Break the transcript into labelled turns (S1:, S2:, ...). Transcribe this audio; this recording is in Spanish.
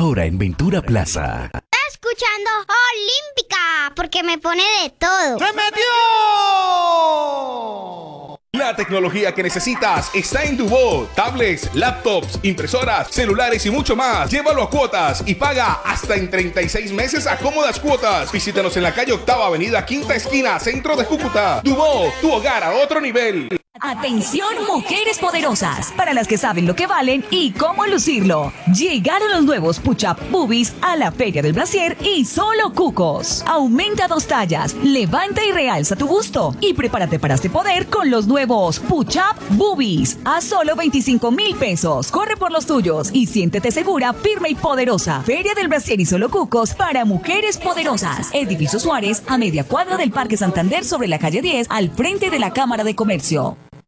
S1: Ahora en Ventura Plaza.
S2: Escuchando Olímpica, porque me pone de todo.
S3: ¡Se metió!
S4: La tecnología que necesitas está en Dubó. Tablets, laptops, impresoras, celulares y mucho más. Llévalo a cuotas y paga hasta en 36 meses a cómodas cuotas. Visítanos en la calle Octava Avenida, Quinta Esquina, Centro de Cúcuta. Dubó, tu hogar a otro nivel.
S5: Atención, mujeres poderosas, para las que saben lo que valen y cómo lucirlo. Llegaron los nuevos Push-Up Boobies a la Feria del Brasier y solo cucos. Aumenta 2 tallas, levanta y realza tu busto y prepárate para este poder con los nuevos Push-Up Boobies a solo 25,000 pesos. Corre por los tuyos y siéntete segura, firme y poderosa. Feria del Brasier y solo cucos para mujeres poderosas. Edificio Suárez, a media cuadra del Parque Santander, sobre la calle 10, al frente de la Cámara de Comercio.